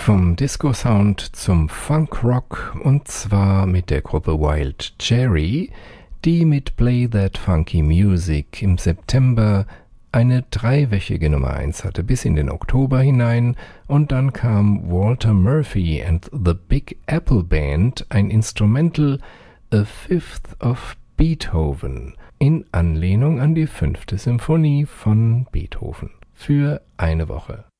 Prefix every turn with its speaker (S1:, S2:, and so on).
S1: Vom Disco-Sound zum Funk-Rock und zwar mit der Gruppe Wild Cherry, die mit Play That Funky Music im September eine dreiwöchige Nummer 1 hatte bis in den Oktober hinein und dann kam Walter Murphy and the Big Apple Band, ein Instrumental A Fifth of Beethoven in Anlehnung an die 5. Symphonie von Beethoven für eine Woche.